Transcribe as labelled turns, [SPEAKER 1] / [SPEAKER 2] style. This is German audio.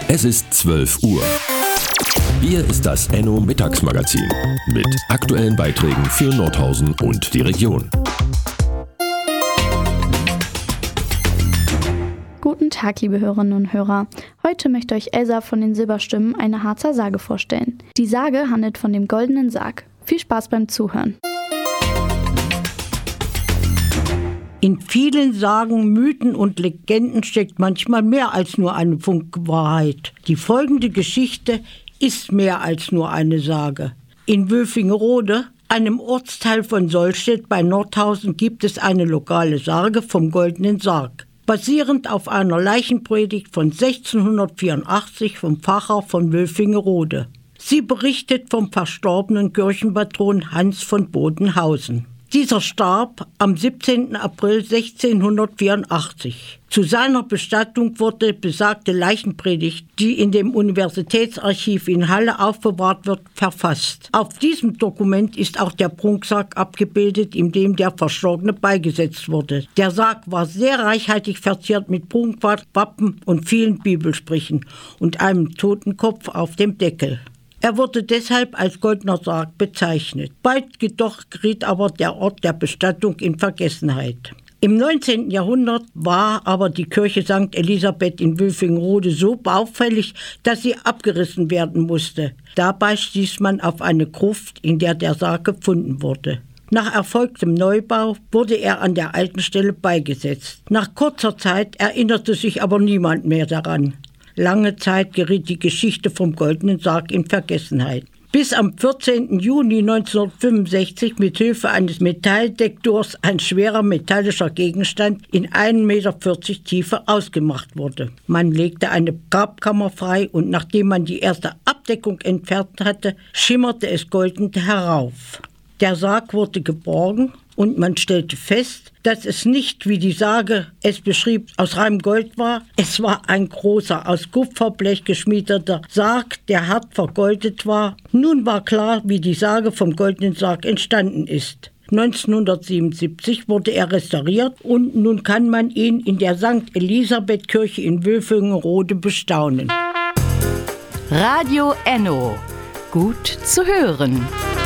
[SPEAKER 1] Es ist 12 Uhr. Hier ist das Enno Mittagsmagazin mit aktuellen Beiträgen für Nordhausen und die Region.
[SPEAKER 2] Guten Tag, liebe Hörerinnen und Hörer. Heute möchte euch Elsa von den Silberstimmen eine Harzer Sage vorstellen. Die Sage handelt von dem goldenen Sarg. Viel Spaß beim Zuhören.
[SPEAKER 3] In vielen Sagen, Mythen und Legenden steckt manchmal mehr als nur eine Funke Wahrheit. Die folgende Geschichte ist mehr als nur eine Sage. In Wülfingerode, einem Ortsteil von Sollstedt bei Nordhausen, gibt es eine lokale Sage vom goldenen Sarg, basierend auf einer Leichenpredigt von 1684 vom Pfarrer von Wülfingerode. Sie berichtet vom verstorbenen Kirchenpatron Hans von Bodenhausen. Dieser starb am 17. April 1684. Zu seiner Bestattung wurde besagte Leichenpredigt, die in dem Universitätsarchiv in Halle aufbewahrt wird, verfasst. Auf diesem Dokument ist auch der Prunksack abgebildet, in dem der Verstorbene beigesetzt wurde. Der Sarg war sehr reichhaltig verziert mit Prunkwappen und vielen Bibelsprüchen und einem Totenkopf auf dem Deckel. Er wurde deshalb als goldener Sarg bezeichnet. Bald jedoch geriet aber der Ort der Bestattung in Vergessenheit. Im 19. Jahrhundert war aber die Kirche St. Elisabeth in Wülfingerode so baufällig, dass sie abgerissen werden musste. Dabei stieß man auf eine Gruft, in der der Sarg gefunden wurde. Nach erfolgtem Neubau wurde er an der alten Stelle beigesetzt. Nach kurzer Zeit erinnerte sich aber niemand mehr daran. Lange Zeit geriet die Geschichte vom goldenen Sarg in Vergessenheit. Bis am 14. Juni 1965 mit Hilfe eines Metalldetektors ein schwerer metallischer Gegenstand in 1,40 Meter Tiefe ausgemacht wurde. Man legte eine Grabkammer frei und nachdem man die erste Abdeckung entfernt hatte, schimmerte es golden herauf. Der Sarg wurde geborgen und man stellte fest, dass es nicht, wie die Sage es beschrieb, aus reinem Gold war. Es war ein großer, aus Kupferblech geschmiedeter Sarg, der hart vergoldet war. Nun war klar, wie die Sage vom goldenen Sarg entstanden ist. 1977 wurde er restauriert und nun kann man ihn in der St. Elisabeth Kirche in Wülfingerode bestaunen.
[SPEAKER 4] Radio Enno. Gut zu hören.